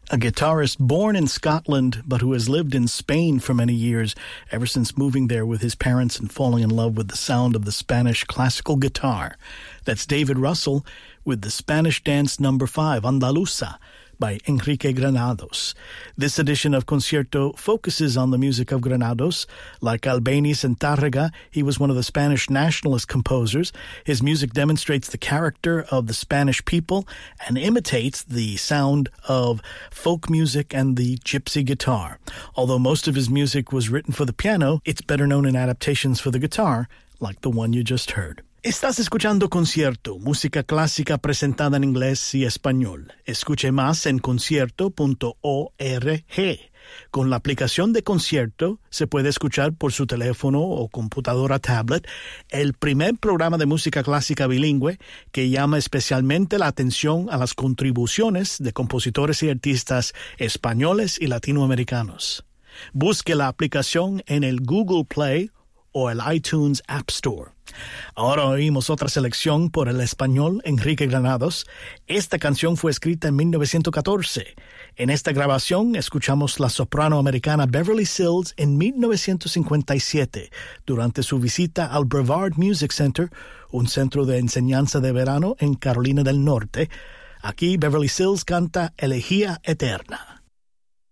A guitarist born in Scotland, but who has lived in Spain for many years, ever since moving there with his parents and falling in love with the sound of the Spanish classical guitar. That's David Russell with the Spanish Dance No. 5, Andaluza, by Enrique Granados. This edition of Concierto focuses on the music of Granados. Like Albéniz and Tárrega, he was one of the Spanish nationalist composers. His music demonstrates the character of the Spanish people and imitates the sound of folk music and the gypsy guitar. Although most of his music was written for the piano, it's better known in adaptations for the guitar, like the one you just heard. Estás escuchando Concierto, música clásica presentada en inglés y español. Escuche más en concierto.org. Con la aplicación de Concierto se puede escuchar por su teléfono o computadora tablet el primer programa de música clásica bilingüe que llama especialmente la atención a las contribuciones de compositores y artistas españoles y latinoamericanos. Busque la aplicación en el Google Play o el iTunes App Store. Ahora oímos otra selección por el español Enrique Granados. Esta canción fue escrita en 1914. En esta grabación escuchamos la soprano americana Beverly Sills en 1957 durante su visita al Brevard Music Center, un centro de enseñanza de verano en Carolina del Norte. Aquí Beverly Sills canta Elegía Eterna.